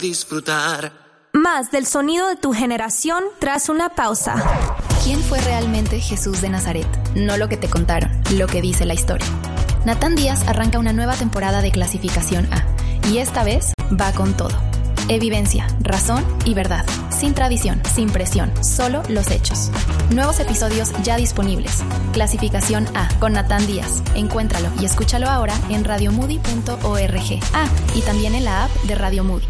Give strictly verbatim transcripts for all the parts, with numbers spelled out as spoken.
disfrutar. Más del sonido de tu generación tras una pausa. ¿Quién fue realmente Jesús de Nazaret? No lo que te contaron, lo que dice la historia. Natán Díaz arranca una nueva temporada de Clasificación A y esta vez va con todo. Evidencia, razón y verdad. Sin tradición, sin presión, solo los hechos. Nuevos episodios ya disponibles. Clasificación A con Natán Díaz. Encuéntralo y escúchalo ahora en radio moody punto org. Ah, y también en la app de Radio Moody.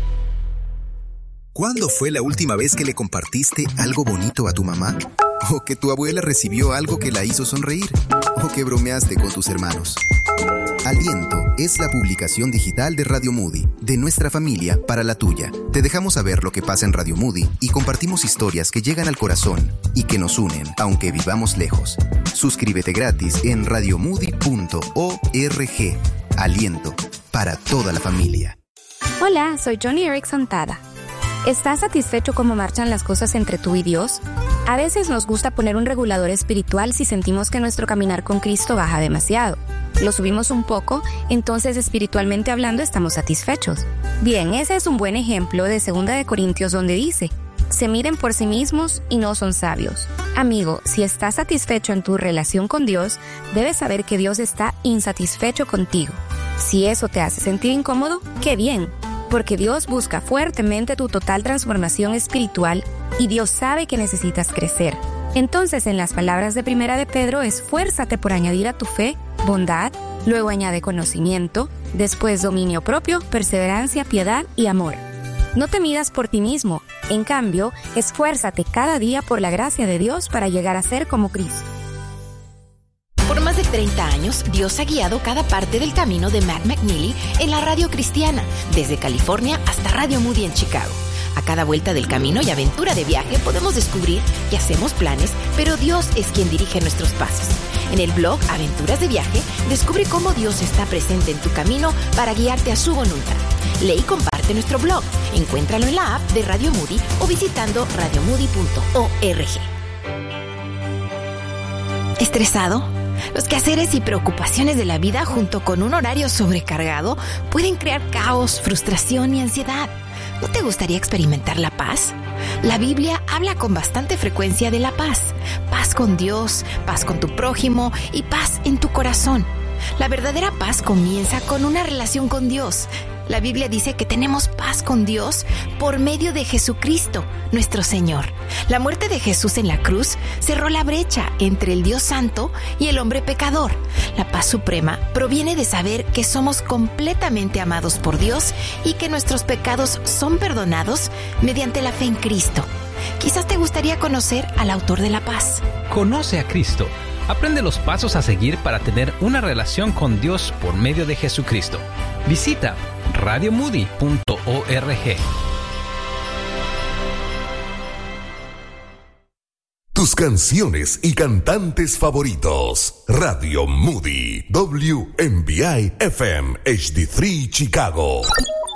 ¿Cuándo fue la última vez que le compartiste algo bonito a tu mamá? ¿O que tu abuela recibió algo que la hizo sonreír? ¿O que bromeaste con tus hermanos? Aliento es la publicación digital de Radio Moody, de nuestra familia para la tuya. Te dejamos saber lo que pasa en Radio Moody y compartimos historias que llegan al corazón y que nos unen, aunque vivamos lejos. Suscríbete gratis en radio moody punto org. Aliento para toda la familia. Hola, soy Johnny Erickson Tada. ¿Estás satisfecho cómo marchan las cosas entre tú y Dios? A veces nos gusta poner un regulador espiritual si sentimos que nuestro caminar con Cristo baja demasiado. Lo subimos un poco, entonces espiritualmente hablando estamos satisfechos. Bien, ese es un buen ejemplo de segunda de Corintios donde dice: se miren por sí mismos y no son sabios. Amigo, si estás satisfecho en tu relación con Dios, debes saber que Dios está insatisfecho contigo. Si eso te hace sentir incómodo, ¡qué bien! Porque Dios busca fuertemente tu total transformación espiritual y Dios sabe que necesitas crecer. Entonces, en las palabras de Primera de Pedro, esfuérzate por añadir a tu fe bondad, luego añade conocimiento, después dominio propio, perseverancia, piedad y amor. No te midas por ti mismo, en cambio, esfuérzate cada día por la gracia de Dios para llegar a ser como Cristo. Por más de treinta años, Dios ha guiado cada parte del camino de Matt McNeely en la radio cristiana, desde California hasta Radio Moody en Chicago. A cada vuelta del camino y aventura de viaje podemos descubrir que hacemos planes, pero Dios es quien dirige nuestros pasos. En el blog Aventuras de Viaje, descubre cómo Dios está presente en tu camino para guiarte a su voluntad. Lee y comparte nuestro blog. Encuéntralo en la app de Radio Moody o visitando radio moody punto org. ¿Estresado? Los quehaceres y preocupaciones de la vida junto con un horario sobrecargado pueden crear caos, frustración y ansiedad. ¿No te gustaría experimentar la paz? La Biblia habla con bastante frecuencia de la paz. Paz con Dios, paz con tu prójimo y paz en tu corazón. La verdadera paz comienza con una relación con Dios. La Biblia dice que tenemos paz con Dios por medio de Jesucristo, nuestro Señor. La muerte de Jesús en la cruz cerró la brecha entre el Dios Santo y el hombre pecador. La paz suprema proviene de saber que somos completamente amados por Dios y que nuestros pecados son perdonados mediante la fe en Cristo. Quizás te gustaría conocer al autor de la paz. Conoce a Cristo. Aprende los pasos a seguir para tener una relación con Dios por medio de Jesucristo. Visita radio moody punto org. Tus canciones y cantantes favoritos. Radio Moody, W M B I F M H D tres Chicago.